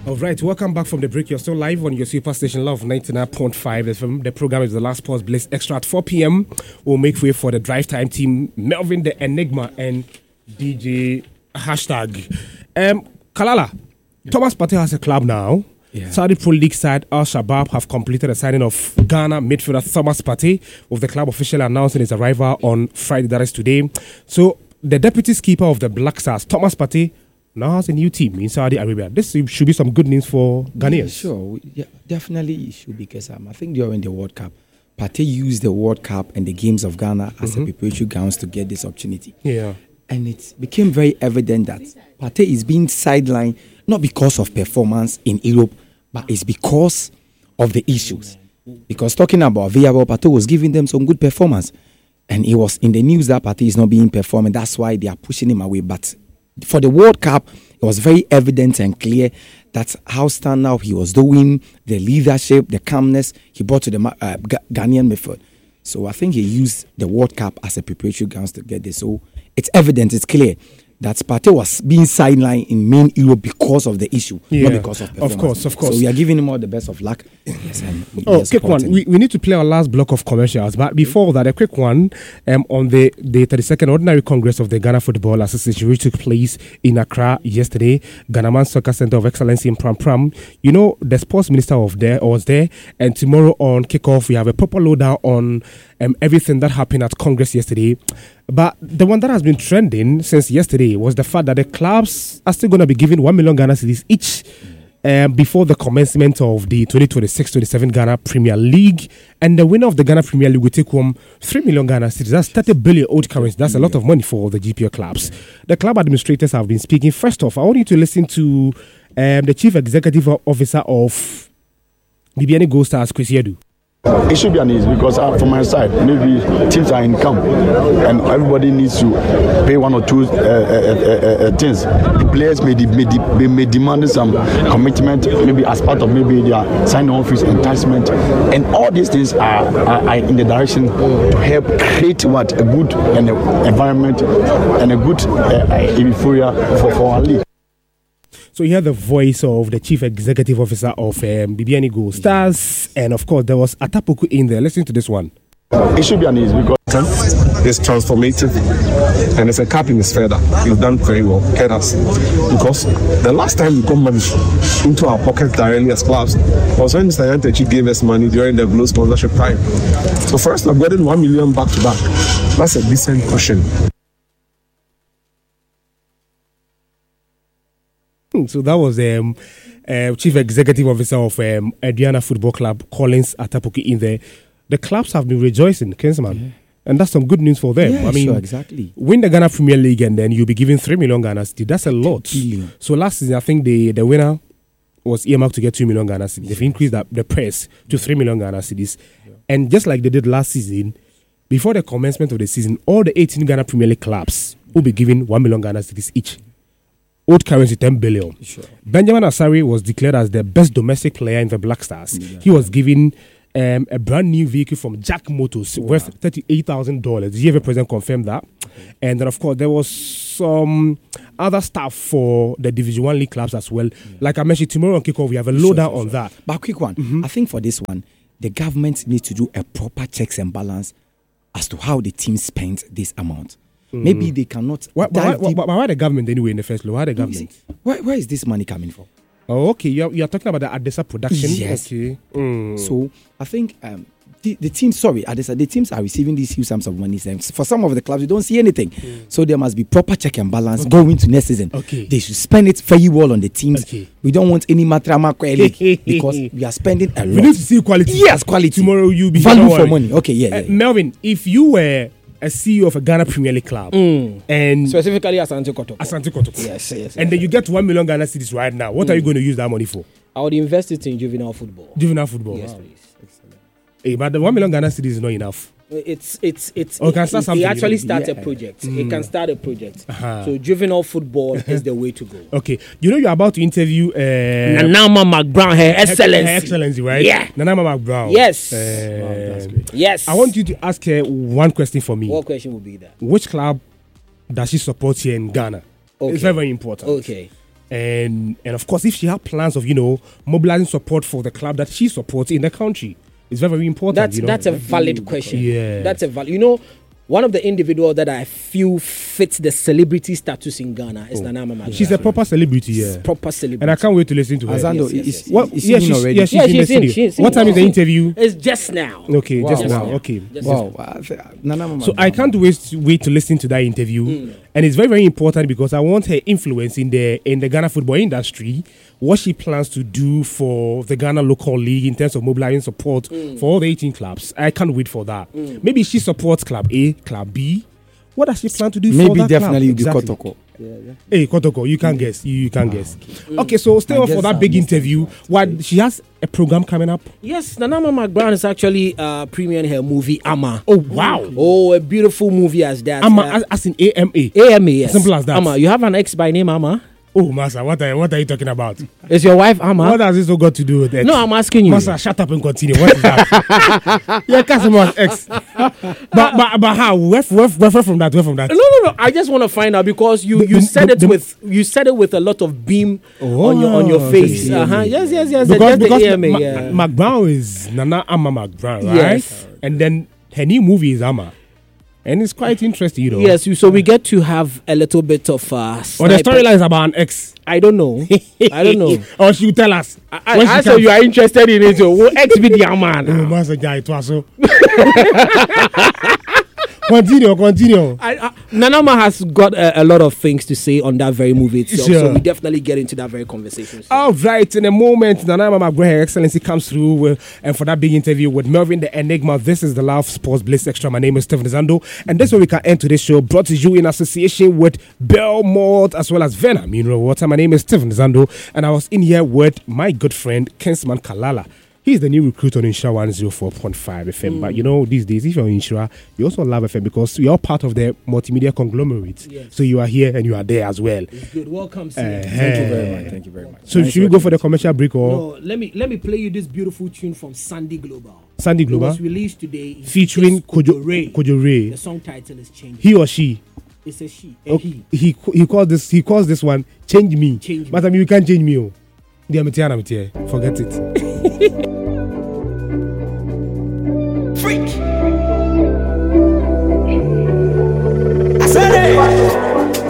All right, welcome back from the break. You're still live on your superstation Love 99.5 FM. The program is The Last Pause Bliss Extra at 4 p.m. We'll make way for the Drive Time team, Melvin the Enigma and DJ Hashtag. Kalala, Thomas Partey has a club now. Yeah. Saudi Pro League side Al Shabab have completed the signing of Ghana midfielder Thomas Partey, with the club officially announcing his arrival on Friday, that is today. So the deputy skipper of the Black Stars, Thomas Partey, now has a new team in Saudi Arabia. This should be some good news for Ghanaians. Yeah, sure. Yeah, definitely it should be, because I think during the World Cup, Partey used the World Cup and the games of Ghana as a preparatory grounds to get this opportunity. Yeah. And it became very evident that Partey is being sidelined not because of performance in Europe, but it's because of the issues. Because talking about Villarreal, Partey was giving them some good performance. And it was in the news that Partey is not being performed, and that's why they are pushing him away. But for the World Cup, it was very evident and clear that how stand out he was doing, the leadership, the calmness he brought to the Ghanaian midfield. So I think he used the World Cup as a preparatory grounds to get this. So it's evident, it's clear that Partey was being sidelined in main Europe because of the issue, not because of performance. Of course. So we are giving him all the best of luck. Yes, quick one. We need to play our last block of commercials, but before that, a quick one on the 32nd Ordinary Congress of the Ghana Football Association, which took place in Accra yesterday. Ghana Soccer Center of Excellence in Pram Pram. You know, the sports minister was there, and tomorrow on kickoff, we have a proper lowdown on everything that happened at Congress yesterday. But the one that has been trending since yesterday was the fact that the clubs are still going to be given 1 million Ghana cedis each before the commencement of the 2026-27 Ghana Premier League. And the winner of the Ghana Premier League will take home 3 million Ghana cedis. That's 30 billion old currency. That's a lot of money for the GPL clubs. The club administrators have been speaking. First off, I want you to listen to the Chief Executive Officer of BBN Gold Stars, Chris Yedu. It should be an easy, because from my side, maybe teams are in camp and everybody needs to pay one or two things. The players may demand some commitment, maybe as part of maybe their sign-on fees, enticement, and all these things are in the direction to help create a good environment and a good euphoria for our league. So you hear the voice of the Chief Executive Officer of BBN Gold Stars, and of course there was Atapoku in there. Listen to this one. It should be an easy, because it's transformative, and it's a cap in his feather. You've done very well, Kedas, because the last time we got money into our pockets directly as clubs was when Mr. Yantechi gave us money during the Blue sponsorship time. So first, I've gotten 1 million back to back. That's a decent cushion. So that was Chief Executive Officer of Adriana Football Club, Collins Atapoki, in there. The clubs have been rejoicing, Kinsman, and that's some good news for them. Yeah, sure, exactly. Win the Ghana Premier League and then you'll be given 3 million Ghana cedis. That's a lot. Billion. So last season, I think the winner was earmarked to get 2 million Ghana cedis. They've increased the price to 3 million Ghana cedis. And just like they did last season, before the commencement of the season, all the 18 Ghana Premier League clubs will be given 1 million Ghana cedis each. Old currency 10 billion. Sure. Benjamin Asari was declared as the best domestic player in the Black Stars. Yeah. He was given a brand new vehicle from Jack Motors worth $38,000. Did you ever present confirm that? Okay. And then, of course, there was some other stuff for the Division 1 League clubs as well. Yeah. Like I mentioned, tomorrow on kickoff, we have a lowdown on that. But quick one. I think for this one, the government needs to do a proper checks and balance as to how the team spends this amount. Maybe they cannot. Why the government anyway in the first place? Why the government? Where is this money coming from? Oh, okay. You are talking about the Adesa production. Yes. Okay. So I think the teams, Adesa, the teams are receiving these huge sums of money. For some of the clubs, you don't see anything. So there must be proper check and balance going to next season. Okay. They should spend it very well on the teams. Okay. We don't want any matrama league because we are spending a lot. We need to see quality. Yes, quality. Tomorrow you'll be value for money. Okay, yeah. Melvin, if you were a CEO of a Ghana Premier League club, and specifically Asante Kotoko. Yes. And then you get 1 million Ghana cedis right now. What are you going to use that money for? I would invest it in juvenile football. Yes, please. Excellent. Hey, but the 1 million Ghana cedis is not enough. It actually starts a project. It can start a project. So juvenile football is the way to go. Okay. You know you're about to interview Nanama McBrown, her excellency, right? Yeah. Nanama McBrown. Yes. That's great. Yes. I want you to ask her one question for me. What question would be that? Which club does she support here in Ghana? Okay. It's very, very important. Okay. And of course, if she has plans of, mobilizing support for the club that she supports in the country, it's very, very important. That's a valid question. Yeah. That's a valid. One of the individuals that I feel fits the celebrity status in Ghana is Nana Ama McGrath. She's a proper celebrity, yeah. Proper celebrity. And I can't wait to listen to her. Azando, Yes. she's in. She's in. What time is the interview? It's just now. Okay, Wow. just Wow. now. Okay. Nana Ama So I can't wait to listen to that interview, and it's very, very important because I want her influence in the Ghana football industry, what she plans to do for the Ghana local league in terms of mobilizing support for all the 18 clubs. I can't wait for that. Maybe she supports Club A, Club B. What does she plan to do for that maybe definitely club? the Kotoko. Hey, Kotoko, you can guess. You can guess. Okay, so stay on for that big interview. What she has a program coming up? Yes, Nana Ama McGrath is actually premiering her movie Ama. Oh wow! Oh, a beautiful movie as that. Ama, as in AMA. AMA, yes. Simple as that. Ama, you have an ex by name Ama? Oh, Massa, what are you talking about? Is your wife Ama? What has this all got to do with it? No, I'm asking you. Massa, shut up and continue. What is that? Yeah, customer ex. But how? Where from that? Where from that? No. I just want to find out because you said it with a lot of beam on your face. Yes. Because the AMA, McBrown is Nana Ama McBrown, right? Yes. And then her new movie is Ama. And it's quite interesting, Yes, so we get to have a little bit of the storyline is about an ex. I don't know. Or she will tell us. I saw you are interested in it. Will ex be the man? Oh, Master Jai, it was so. Continue. Nana Ama has got a lot of things to say on that very movie itself. Sure. So we definitely get into that very conversation. All right, in a moment, Nana Ama McGrath, Her Excellency, comes through and for that big interview with Melvin the Enigma. This is the Love Sports Bliss Extra. My name is Stephen Zando, and this is where we can end today's show, brought to you in association with Bell Malt as well as Vena Mineral Water. My name is Stephen Zando, and I was in here with my good friend Kinsman Kalala. He's the new recruit on Insura 104.5 FM. But these days, if you're on Insura, you also love FM because you're part of the multimedia conglomerate. Yes. So you are here and you are there as well. It's good. Welcome, sir. Thank you very much. So should we go for the commercial break or? No, let me play you this beautiful tune from Sandy Global. Sandy Global? It was released today. Featuring Kojo Ray. The song title is Change. He or she? It's a she. He calls this one Change Me. Change Me. But I mean, you can't change me. Forget it. Freak. I said it.